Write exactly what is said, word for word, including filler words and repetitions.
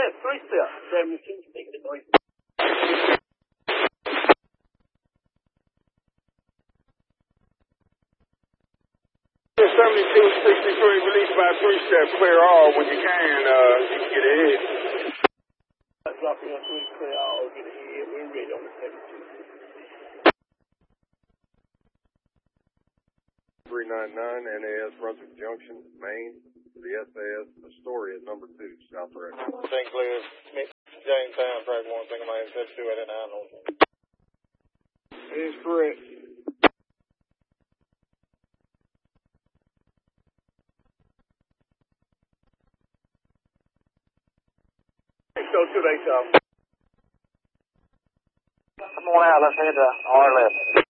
step, three step. seventy-two, sixty-three. seventy-two sixty-three, release by three step, clear all when you can, uh, you can get ahead. Drop in three, clear all, get ahead. We're ready on the seventy-two. three ninety-nine, N A S, Brunswick Junction, Maine, the S A S, Astoria, number two, South Rex. Saint Louis, Smith, Jamestown, track one, single man, seventy-two eighty-nine. It is correct. Go to the Come on out, let's head to R eleven.